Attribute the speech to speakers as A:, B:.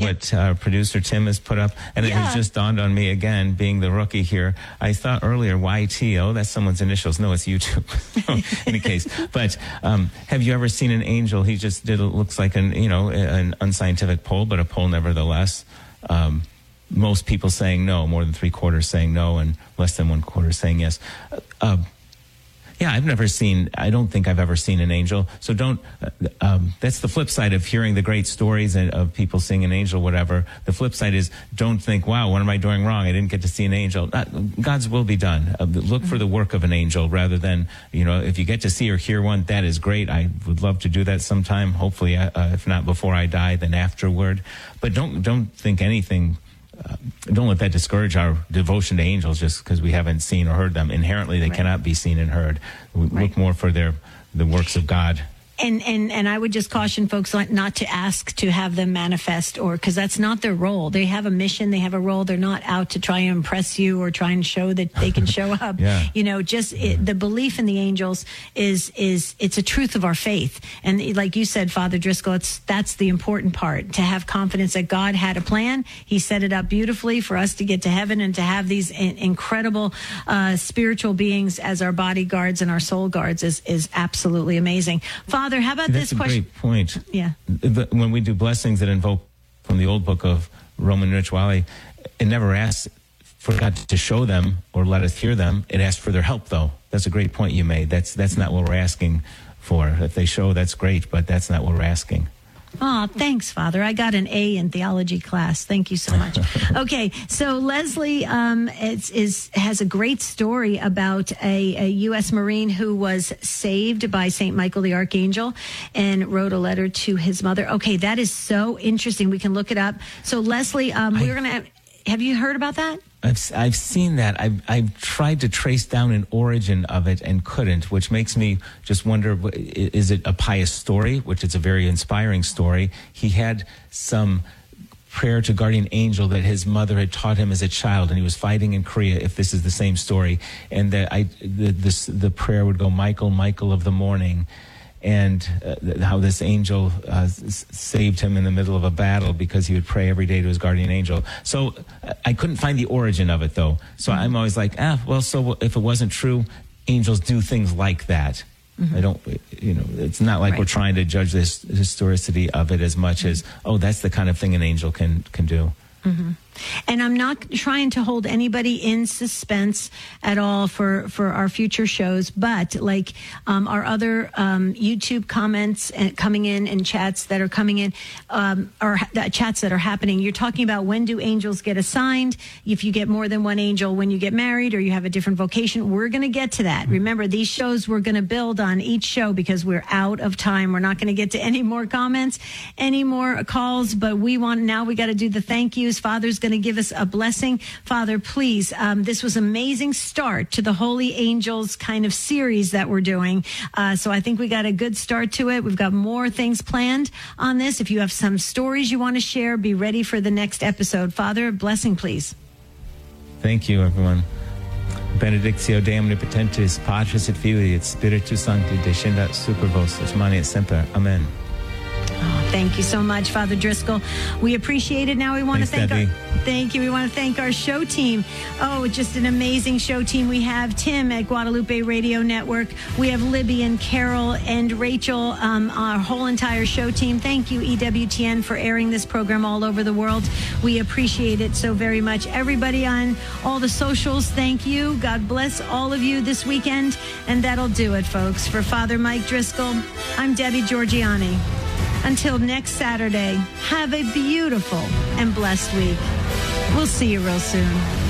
A: what our producer Tim has put up. And it has just dawned on me again, being the rookie here. I thought earlier, YT, that's someone's initials. No, it's YouTube. In any case. But have you ever seen an angel? He just did, it looks like an unscientific poll, but a poll nevertheless. Most people saying no, more than 3/4 saying no, and less than 1/4 saying yes. I don't think I've ever seen an angel. So that's the flip side of hearing the great stories of people seeing an angel, whatever. The flip side is don't think, wow, what am I doing wrong? I didn't get to see an angel. God's will be done. Look for the work of an angel rather than, if you get to see or hear one, that is great. I would love to do that sometime. Hopefully, if not before I die, then afterward. But don't think anything. Don't let that discourage our devotion to angels just because we haven't seen or heard them. Inherently, they cannot be seen and heard. We look more for the works of God.
B: And I would just caution folks not to ask to have them manifest, or because that's not their role. They have a mission, they have a role. They're not out to try and impress you or try and show that they can show up. The belief in the angels is it's a truth of our faith. And like you said, Father Driscoll, that's the important part, to have confidence that God had a plan. He set it up beautifully for us to get to heaven and to have these incredible spiritual beings as our bodyguards and our soul guards is absolutely amazing. Father, how about this question?
A: That's a great point.
B: Yeah.
A: When we do blessings that invoke from the old book of Roman Rituale, it never asks for God to show them or let us hear them. It asks for their help, though. That's a great point you made. That's not what we're asking for. If they show, that's great, but that's not what we're asking.
B: Oh, thanks, Father. I got an A in theology class. Thank you so much. Okay, so Leslie has a great story about a U.S. Marine who was saved by St. Michael the Archangel and wrote a letter to his mother. Okay, that is so interesting. We can look it up. So, Leslie, we're going to... Have you heard about that?
A: I've seen that. I've tried to trace down an origin of it and couldn't, which makes me just wonder, is it a pious story, which is a very inspiring story? He had some prayer to guardian angel that his mother had taught him as a child, and he was fighting in Korea, if this is the same story. And the prayer would go, Michael, Michael of the morning. And how this angel saved him in the middle of a battle because he would pray every day to his guardian angel. So I couldn't find the origin of it, though. So I'm always like, so if it wasn't true, angels do things like that. I don't, it's not like we're trying to judge the historicity of it as much as, that's the kind of thing an angel can do.
B: Mm-hmm. And I'm not trying to hold anybody in suspense at all for our future shows, but like our other YouTube comments coming in and chats that are coming in, or chats that are happening, you're talking about when do angels get assigned, if you get more than one angel when you get married or you have a different vocation. We're going to get to that. Remember, these shows we're going to build on each show because we're out of time. We're not going to get to any more comments, any more calls, but we got to do the thank yous. Father's going to give us a blessing. Father, please, this was an amazing start to the Holy Angels kind of series that we're doing. So I think we got a good start to it. We've got more things planned on this. If you have some stories you want to share, be ready for the next episode. Father, blessing, please.
A: Thank you, everyone. Benedictio Dei Omnipotentis, Patris et Filii et Spiritus Sancti, descendat super vos, et mani et semper. Amen.
B: Oh, thank you so much, Father Driscoll. We appreciate it. Now we want to thank We want to thank our show team. Oh, just an amazing show team. We have Tim at Guadalupe Radio Network. We have Libby and Carol and Rachel, our whole entire show team. Thank you, EWTN, for airing this program all over the world. We appreciate it so very much. Everybody on all the socials, thank you. God bless all of you this weekend. And that'll do it, folks. For Father Mike Driscoll, I'm Debbie Georgiani. Until next Saturday, have a beautiful and blessed week. We'll see you real soon.